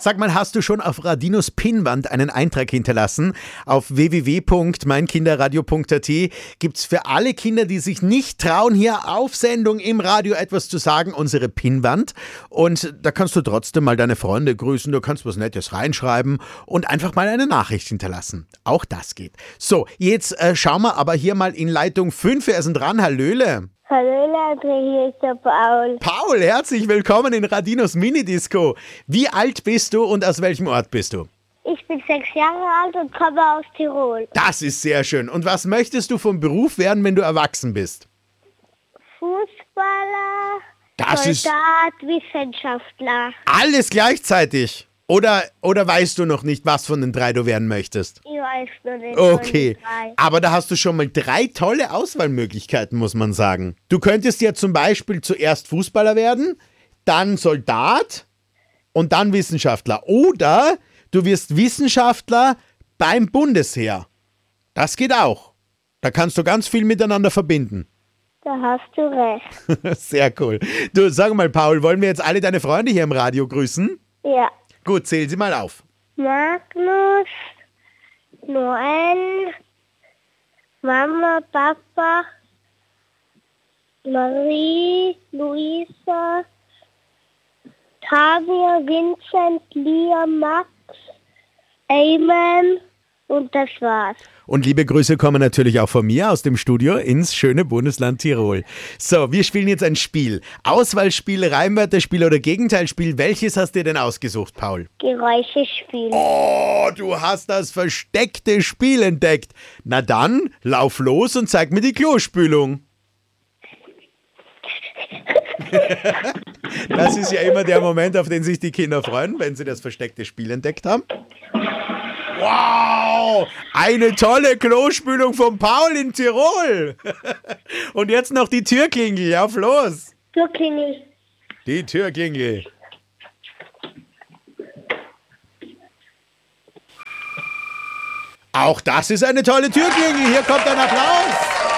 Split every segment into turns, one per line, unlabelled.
Sag mal, hast du schon auf Radinos Pinnwand einen Eintrag hinterlassen? Auf www.meinkinderradio.at gibt's für alle Kinder, die sich nicht trauen, hier auf Sendung im Radio etwas zu sagen, unsere Pinnwand. Und da kannst du trotzdem mal deine Freunde grüßen, du kannst was Nettes reinschreiben und einfach mal eine Nachricht hinterlassen. Auch das geht. So, jetzt schauen wir aber hier mal in Leitung 5. Wer ist denn dran? Hallöle.
Hallo André, hier ist der Paul.
Paul, herzlich willkommen in Radinos Minidisco. Wie alt bist du und aus welchem Ort bist du?
Ich bin 6 Jahre alt und komme aus Tirol.
Das ist sehr schön. Und was möchtest du vom Beruf werden, wenn du erwachsen bist?
Fußballer,
Das ist
Soldat, Wissenschaftler.
alles gleichzeitig. Oder weißt du noch nicht, was von den 3 du werden möchtest?
Ich weiß noch nicht.
Okay, aber da hast du schon mal 3 tolle Auswahlmöglichkeiten, muss man sagen. Du könntest ja zum Beispiel zuerst Fußballer werden, dann Soldat und dann Wissenschaftler. Oder du wirst Wissenschaftler beim Bundesheer. Das geht auch. Da kannst du ganz viel miteinander verbinden.
Da hast du recht.
Sehr cool. Du, sag mal, Paul, wollen wir jetzt alle deine Freunde hier im Radio grüßen?
Ja.
Gut, zähl sie mal auf.
Magnus, Noel, Mama, Papa, Marie, Luisa, Tavia, Vincent, Lia, Max, Ayman und das war's.
Und liebe Grüße kommen natürlich auch von mir aus dem Studio ins schöne Bundesland Tirol. So, wir spielen jetzt ein Spiel. Auswahlspiel, Reimwörterspiel oder Gegenteilspiel. Welches hast du dir denn ausgesucht, Paul?
Geräuschespiel.
Oh, du hast das versteckte Spiel entdeckt. Na dann, lauf los und zeig mir die Klospülung. Das ist ja immer der Moment, auf den sich die Kinder freuen, wenn sie das versteckte Spiel entdeckt haben. Wow, eine tolle Klospülung von Paul in Tirol. Und jetzt noch die Türklingel, auf los.
Türklingel.
Die Türklingel. Auch das ist eine tolle Türklingel. Hier kommt ein Applaus.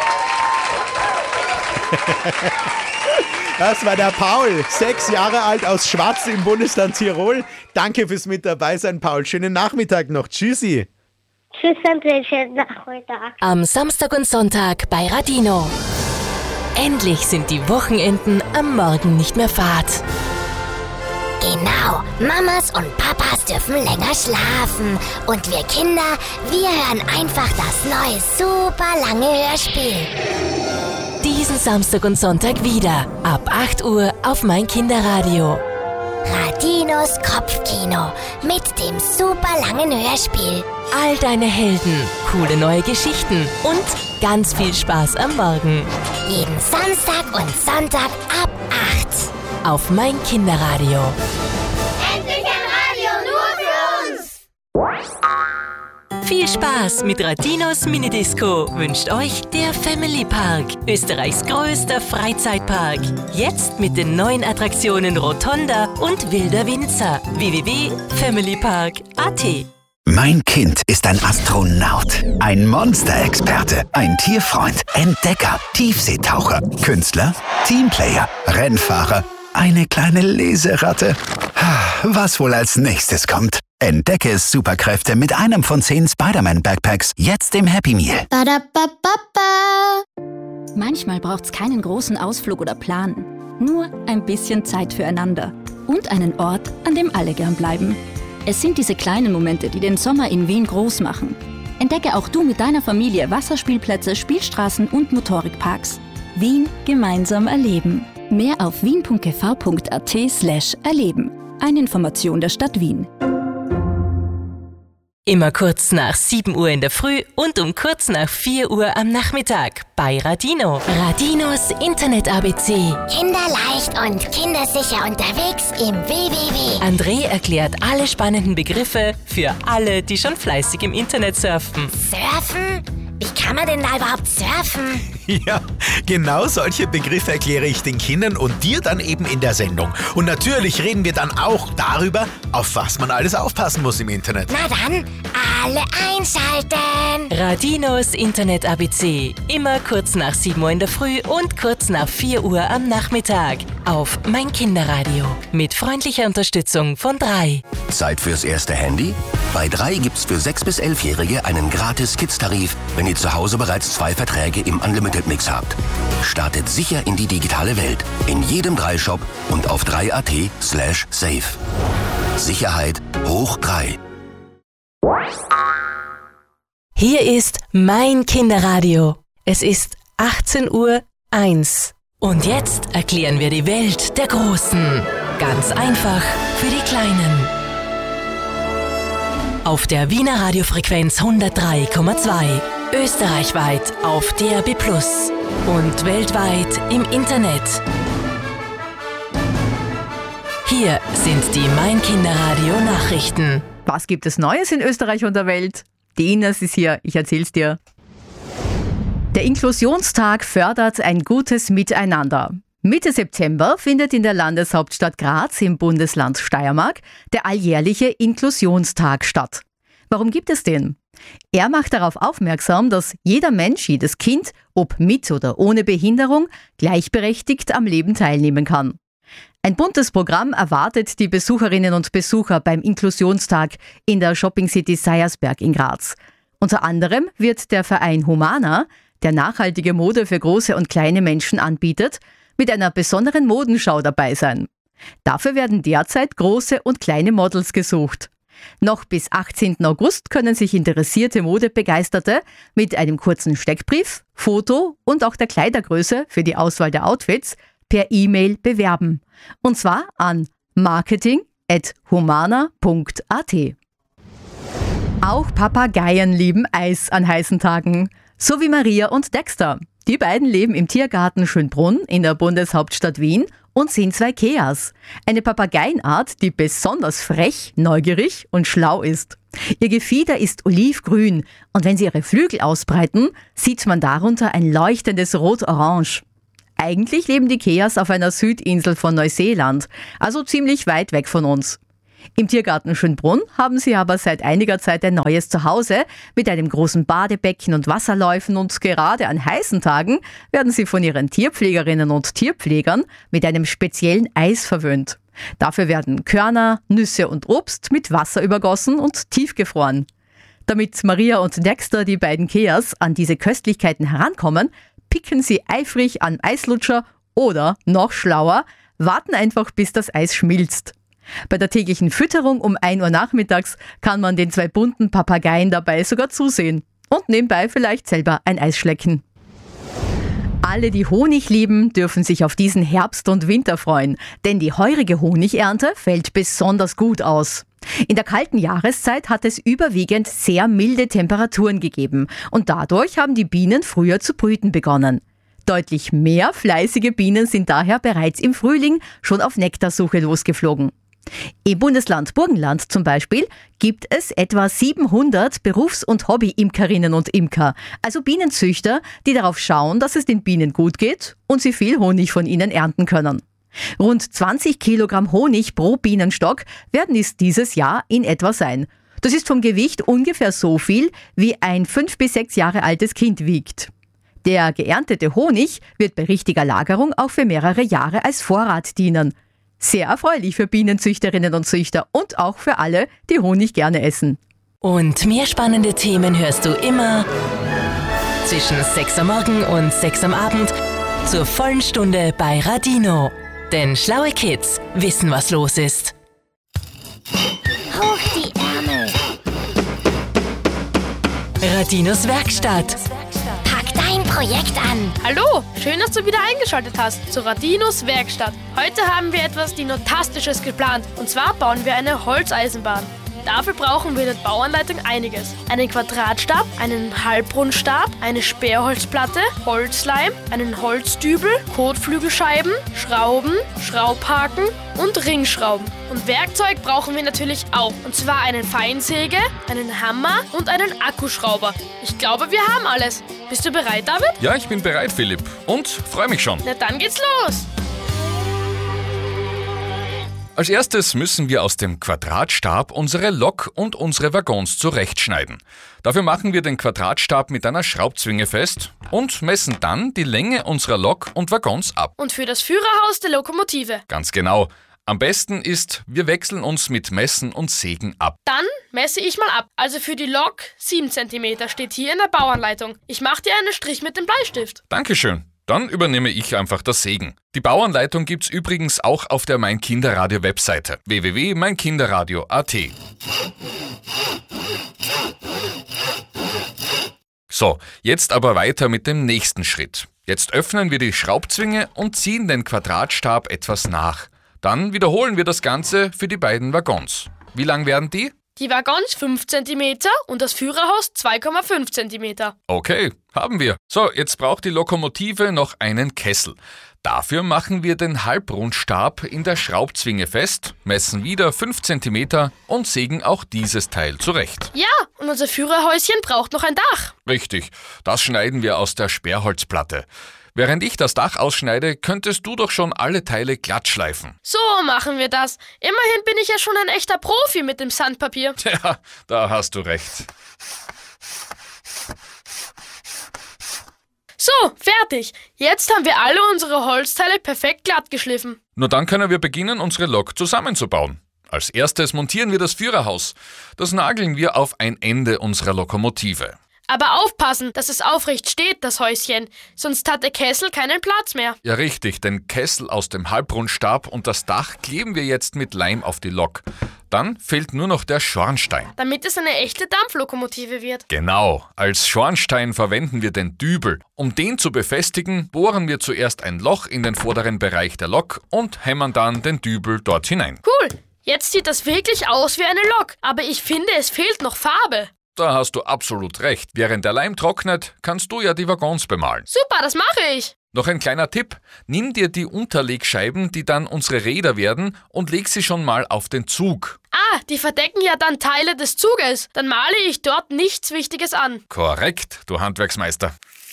Das war der Paul, 6 Jahre alt aus Schwaz im Bundesland Tirol. Danke fürs mit dabei sein, Paul. Schönen Nachmittag noch. Tschüssi.
Tschüss, André, schönen Nachmittag.
Am Samstag und Sonntag bei Radino. Endlich sind die Wochenenden am Morgen nicht mehr fad.
Genau, Mamas und Papas dürfen länger schlafen. Und wir Kinder, wir hören einfach das neue super lange Hörspiel.
Diesen Samstag und Sonntag wieder, ab 8 Uhr auf Mein Kinderradio.
Radinos Kopfkino mit dem super langen Hörspiel.
All deine Helden, coole neue Geschichten und ganz viel Spaß am Morgen.
Jeden Samstag und Sonntag ab 8.
Auf Mein Kinderradio.
Endlich ein Radio nur für uns!
Viel Spaß mit Radinos Minidisco wünscht euch der Family Park, Österreichs größter Freizeitpark. Jetzt mit den neuen Attraktionen Rotonda und Wilder Winzer. www.familypark.at.
Mein Kind ist ein Astronaut, ein Monsterexperte, ein Tierfreund, Entdecker, Tiefseetaucher, Künstler, Teamplayer, Rennfahrer, eine kleine Leseratte. Was wohl als nächstes kommt? Entdecke Superkräfte mit einem von 10 Spider-Man-Backpacks jetzt im Happy Meal.
Badabababa. Manchmal braucht's keinen großen Ausflug oder Plan. Nur ein bisschen Zeit füreinander. Und einen Ort, an dem alle gern bleiben. Es sind diese kleinen Momente, die den Sommer in Wien groß machen. Entdecke auch du mit deiner Familie Wasserspielplätze, Spielstraßen und Motorikparks. Wien gemeinsam erleben. Mehr auf wien.gv.at/erleben. Eine Information der Stadt Wien.
Immer kurz nach 7 Uhr in der Früh und um kurz nach 4 Uhr am Nachmittag bei Radino. Radinos Internet-ABC.
Kinderleicht und kindersicher unterwegs im www.
André erklärt alle spannenden Begriffe für alle, die schon fleißig im Internet surfen.
Surfen? Wie kann man denn da überhaupt surfen?
Ja,
Genau solche Begriffe erkläre ich den Kindern und dir dann eben in der Sendung. Und natürlich reden wir dann auch darüber, auf was man alles aufpassen muss im Internet.
Na dann, alle einschalten!
Radinos Internet ABC. Immer kurz nach 7 Uhr in der Früh und kurz nach 4 Uhr am Nachmittag. Auf Mein Kinderradio. Mit freundlicher Unterstützung von 3.
Zeit fürs erste Handy? Bei 3 gibt's für 6- bis 11-Jährige einen gratis Kids-Tarif, wenn ihr zu Hause bereits 2 Verträge im Unlimited-Mix habt. Startet sicher in die digitale Welt. In jedem 3-Shop und auf 3.at/safe. Sicherheit hoch 3.
Hier ist Mein Kinderradio. Es ist 18:01 Uhr. Und jetzt erklären wir die Welt der Großen. Ganz einfach für die Kleinen. Auf der Wiener Radiofrequenz 103,2. Österreichweit auf DAB+ und weltweit im Internet. Hier sind die Mein Kinderradio Nachrichten.
Was gibt es Neues in Österreich und der Welt? Die Ines ist hier, ich erzähl's dir. Der Inklusionstag fördert ein gutes Miteinander. Mitte September findet in der Landeshauptstadt Graz im Bundesland Steiermark der alljährliche Inklusionstag statt. Warum gibt es den? Er macht darauf aufmerksam, dass jeder Mensch, jedes Kind, ob mit oder ohne Behinderung, gleichberechtigt am Leben teilnehmen kann. Ein buntes Programm erwartet die Besucherinnen und Besucher beim Inklusionstag in der Shopping City Seiersberg in Graz. Unter anderem wird der Verein Humana, der nachhaltige Mode für große und kleine Menschen anbietet, mit einer besonderen Modenschau dabei sein. Dafür werden derzeit große und kleine Models gesucht. Noch bis 18. August können sich interessierte Modebegeisterte mit einem kurzen Steckbrief, Foto und auch der Kleidergröße für die Auswahl der Outfits per E-Mail bewerben. Und zwar an marketing@humana.at. Auch Papageien lieben Eis an heißen Tagen. So wie Maria und Dexter. Die beiden leben im Tiergarten Schönbrunn in der Bundeshauptstadt Wien und sind 2 Keas. Eine Papageienart, die besonders frech, neugierig und schlau ist. Ihr Gefieder ist olivgrün und wenn sie ihre Flügel ausbreiten, sieht man darunter ein leuchtendes Rot-Orange. Eigentlich leben die Keas auf einer Südinsel von Neuseeland, also ziemlich weit weg von uns. Im Tiergarten Schönbrunn haben sie aber seit einiger Zeit ein neues Zuhause mit einem großen Badebecken und Wasserläufen und gerade an heißen Tagen werden sie von ihren Tierpflegerinnen und Tierpflegern mit einem speziellen Eis verwöhnt. Dafür werden Körner, Nüsse und Obst mit Wasser übergossen und tiefgefroren. Damit Maria und Dexter, die beiden Keas, an diese Köstlichkeiten herankommen, picken sie eifrig an Eislutscher oder, noch schlauer, warten einfach bis das Eis schmilzt. Bei der täglichen Fütterung um 1 Uhr nachmittags kann man den 2 bunten Papageien dabei sogar zusehen und nebenbei vielleicht selber ein Eis schlecken. Alle, die Honig lieben, dürfen sich auf diesen Herbst und Winter freuen, denn die heurige Honigernte fällt besonders gut aus. In der kalten Jahreszeit hat es überwiegend sehr milde Temperaturen gegeben und dadurch haben die Bienen früher zu brüten begonnen. Deutlich mehr fleißige Bienen sind daher bereits im Frühling schon auf Nektarsuche losgeflogen. Im Bundesland Burgenland zum Beispiel gibt es etwa 700 Berufs- und Hobby-Imkerinnen und Imker, also Bienenzüchter, die darauf schauen, dass es den Bienen gut geht und sie viel Honig von ihnen ernten können. Rund 20 Kilogramm Honig pro Bienenstock werden es dieses Jahr in etwa sein. Das ist vom Gewicht ungefähr so viel, wie ein 5 bis 6 Jahre altes Kind wiegt. Der geerntete Honig wird bei richtiger Lagerung auch für mehrere Jahre als Vorrat dienen. Sehr erfreulich für Bienenzüchterinnen und Züchter und auch für alle, die Honig gerne essen.
Und mehr spannende Themen hörst du immer zwischen 6 am Morgen und 6 am Abend zur vollen Stunde bei Radino. Denn schlaue Kids wissen, was los ist.
Hoch die Ärmel.
Radinos Werkstatt.
Pack dein Projekt an.
Hallo, schön, dass du wieder eingeschaltet hast zu Radinos Werkstatt. Heute haben wir etwas Dinotastisches geplant. Und zwar bauen wir eine Holzeisenbahn. Dafür brauchen wir in der Bauanleitung einiges. Einen Quadratstab, einen Halbrundstab, eine Sperrholzplatte, Holzleim, einen Holzdübel, Kotflügelscheiben, Schrauben, Schraubhaken und Ringschrauben. Und Werkzeug brauchen wir natürlich auch. Und zwar einen Feinsäge, einen Hammer und einen Akkuschrauber. Ich glaube, wir haben alles. Bist du bereit, David?
Ja, ich bin bereit, Philipp. Und freue mich schon.
Na, dann geht's los.
Als erstes müssen wir aus dem Quadratstab unsere Lok und unsere Waggons zurechtschneiden. Dafür machen wir den Quadratstab mit einer Schraubzwinge fest und messen dann die Länge unserer Lok und Waggons ab.
Und für das Führerhaus der Lokomotive.
Ganz genau. Am besten ist, wir wechseln uns mit Messen und Sägen ab.
Dann messe ich mal ab. Also für die Lok 7 cm steht hier in der Bauanleitung. Ich mache dir einen Strich mit dem Bleistift.
Dankeschön. Dann übernehme ich einfach das Sägen. Die Bauanleitung gibt's übrigens auch auf der Mein Kinderradio Webseite www.meinkinderradio.at. So, jetzt aber weiter mit dem nächsten Schritt. Jetzt öffnen wir die Schraubzwinge und ziehen den Quadratstab etwas nach. Dann wiederholen wir das Ganze für die beiden Waggons. Wie lang werden die?
Die Waggons 5 cm und das Führerhaus 2,5 cm.
Okay, haben wir. So, jetzt braucht die Lokomotive noch einen Kessel. Dafür machen wir den Halbrundstab in der Schraubzwinge fest, messen wieder 5 cm und sägen auch dieses Teil zurecht.
Ja, und unser Führerhäuschen braucht noch ein Dach.
Richtig, das schneiden wir aus der Sperrholzplatte. Während ich das Dach ausschneide, könntest du doch schon alle Teile glatt schleifen.
So machen wir das. Immerhin bin ich ja schon ein echter Profi mit dem Sandpapier.
Ja, da hast du recht.
So, fertig. Jetzt haben wir alle unsere Holzteile perfekt glatt geschliffen.
Nur dann können wir beginnen, unsere Lok zusammenzubauen. Als erstes montieren wir das Führerhaus. Das nageln wir auf ein Ende unserer Lokomotive.
Aber aufpassen, dass es aufrecht steht, das Häuschen. Sonst hat der Kessel keinen Platz mehr.
Ja, richtig. Den Kessel aus dem Halbrundstab und das Dach kleben wir jetzt mit Leim auf die Lok. Dann fehlt nur noch der Schornstein.
Damit es eine echte Dampflokomotive wird.
Genau. Als Schornstein verwenden wir den Dübel. Um den zu befestigen, bohren wir zuerst ein Loch in den vorderen Bereich der Lok und hämmern dann den Dübel dort hinein.
Cool. Jetzt sieht das wirklich aus wie eine Lok. Aber ich finde, es fehlt noch Farbe.
Da hast du absolut recht. Während der Leim trocknet, kannst du ja die Waggons bemalen.
Super, das mache ich.
Noch ein kleiner Tipp. Nimm dir die Unterlegscheiben, die dann unsere Räder werden, und leg sie schon mal auf den Zug.
Ah, die verdecken ja dann Teile des Zuges. Dann male ich dort nichts Wichtiges an.
Korrekt, du Handwerksmeister.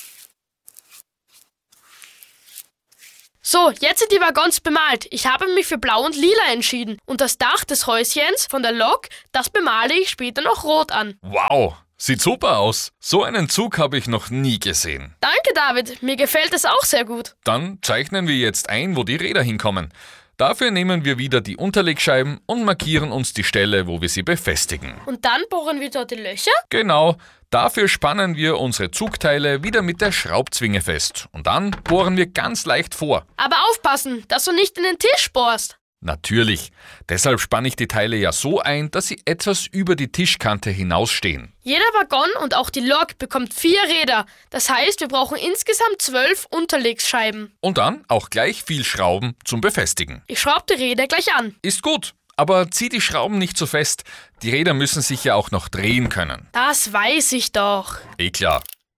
So, jetzt sind die Waggons bemalt. Ich habe mich für Blau und Lila entschieden. Und das Dach des Häuschens von der Lok, das bemale ich später noch rot an.
Wow, sieht super aus. So einen Zug habe ich noch nie gesehen.
Danke, David. Mir gefällt es auch sehr gut.
Dann zeichnen wir jetzt ein, wo die Räder hinkommen. Dafür nehmen wir wieder die Unterlegscheiben und markieren uns die Stelle, wo wir sie befestigen.
Und dann bohren wir dort die Löcher?
Genau. Dafür spannen wir unsere Zugteile wieder mit der Schraubzwinge fest. Und dann bohren wir ganz leicht vor.
Aber aufpassen, dass du nicht in den Tisch bohrst.
Natürlich. Deshalb spanne ich die Teile ja so ein, dass sie etwas über die Tischkante hinausstehen.
Jeder Waggon und auch die Lok bekommt 4 Räder. Das heißt, wir brauchen insgesamt 12 Unterlegscheiben.
Und dann auch gleich viel Schrauben zum Befestigen.
Ich schraube die Räder gleich an.
Ist gut. Aber zieh die Schrauben nicht so fest. Die Räder müssen sich ja auch noch drehen können.
Das weiß ich doch.
Klar.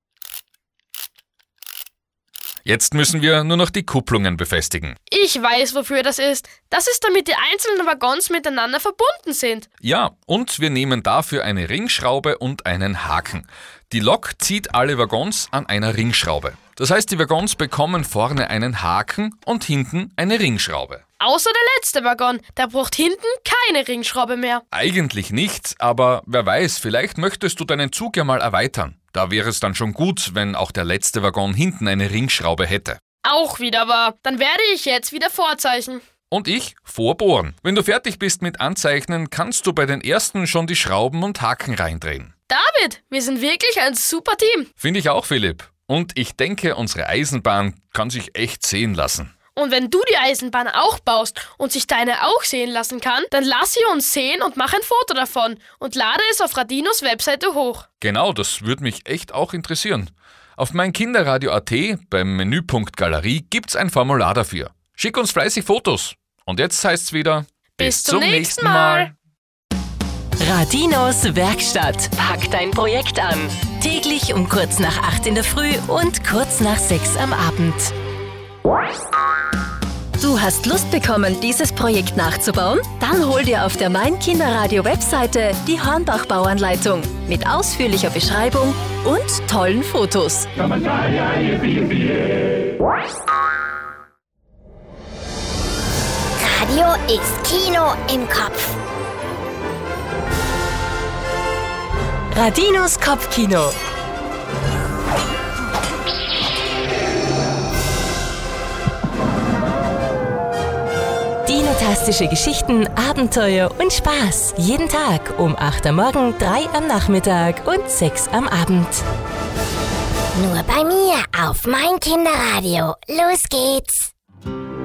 Jetzt müssen wir nur noch die Kupplungen befestigen.
Ich weiß, wofür das ist. Das ist, damit die einzelnen Waggons miteinander verbunden sind.
Ja, und wir nehmen dafür eine Ringschraube und einen Haken. Die Lok zieht alle Waggons an einer Ringschraube. Das heißt, die Waggons bekommen vorne einen Haken und hinten eine Ringschraube.
Außer der letzte Waggon, der braucht hinten keine Ringschraube mehr.
Eigentlich nicht, aber wer weiß, vielleicht möchtest du deinen Zug ja mal erweitern. Da wäre es dann schon gut, wenn auch der letzte Waggon hinten eine Ringschraube hätte.
Auch wieder wahr. Dann werde ich jetzt wieder vorzeichnen.
Und ich vorbohren. Wenn du fertig bist mit Anzeichnen, kannst du bei den ersten schon die Schrauben und Haken reindrehen.
David, wir sind wirklich ein super Team.
Finde ich auch, Philipp. Und ich denke, unsere Eisenbahn kann sich echt sehen lassen.
Und wenn du die Eisenbahn auch baust und sich deine auch sehen lassen kann, dann lass sie uns sehen und mach ein Foto davon und lade es auf Radinos Webseite hoch.
Genau, das würde mich echt auch interessieren. Auf meinkinderradio.at beim Menüpunkt Galerie gibt's ein Formular dafür. Schick uns fleißig Fotos. Und jetzt heißt's wieder:
Bis zum nächsten Mal.
Radinos Werkstatt. Pack dein Projekt an. Täglich um kurz nach 8 in der Früh und kurz nach 6 am Abend. Du hast Lust bekommen, dieses Projekt nachzubauen? Dann hol dir auf der Mein Kinderradio-Webseite die Hornbach-Bauanleitung mit ausführlicher Beschreibung und tollen Fotos.
Radio ist Kino im Kopf.
Radinos Kopfkino. Dinotastische Geschichten, Abenteuer und Spaß. Jeden Tag um 8 am Morgen, 3 am Nachmittag und 6 am Abend.
Nur bei mir auf Mein Kinderradio. Los geht's!